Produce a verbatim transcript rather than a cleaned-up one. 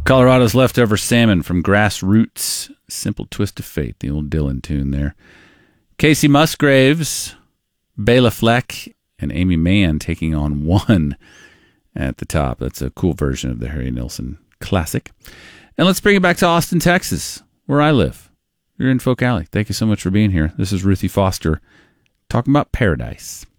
Colorado's Leftover Salmon from Grassroots. Simple Twist of Fate, the old Dylan tune there. Casey Musgraves, Bela Fleck, and Amy Mann taking on One at the top. That's a cool version of the Harry Nilsson classic. And let's bring it back to Austin, Texas, where I live. You're in Folk Alley. Thank you so much for being here. This is Ruthie Foster talking about Paradise.